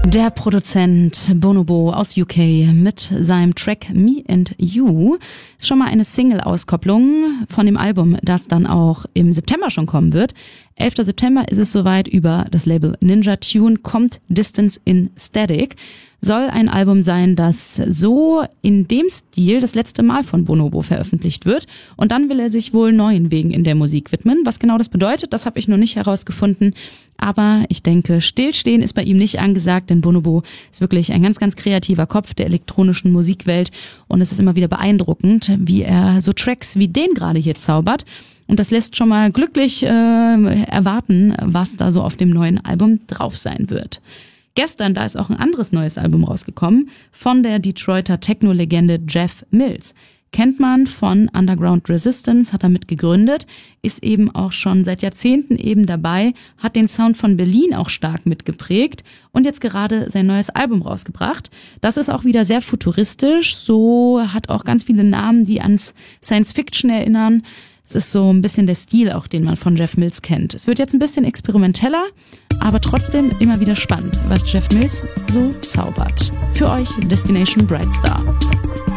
Der Produzent Bonobo aus UK mit seinem Track Me and You ist schon mal eine Single-Auskopplung von dem Album, das dann auch im September schon kommen wird. 11. September ist es soweit. Über das Label Ninja Tune kommt Distance in Static. Soll ein Album sein, das so in dem Stil das letzte Mal von Bonobo veröffentlicht wird. Und dann will er sich wohl neuen Wegen in der Musik widmen. Was genau das bedeutet, das habe ich noch nicht herausgefunden. Aber ich denke, Stillstehen ist bei ihm nicht angesagt, denn Bonobo ist wirklich ein ganz, ganz kreativer Kopf der elektronischen Musikwelt. Und es ist immer wieder beeindruckend, wie er so Tracks wie den gerade hier zaubert. Und das lässt schon mal glücklich erwarten, was da so auf dem neuen Album drauf sein wird. Gestern, da ist auch ein anderes neues Album rausgekommen von der Detroiter Techno-Legende Jeff Mills. Kennt man von Underground Resistance, hat er mit gegründet, ist eben auch schon seit Jahrzehnten eben dabei, hat den Sound von Berlin auch stark mitgeprägt und jetzt gerade sein neues Album rausgebracht. Das ist auch wieder sehr futuristisch, so hat auch ganz viele Namen, die ans Science-Fiction erinnern. Es ist so ein bisschen der Stil auch, den man von Jeff Mills kennt. Es wird jetzt ein bisschen experimenteller, aber trotzdem immer wieder spannend, was Jeff Mills so zaubert. Für euch Destination Brightstar.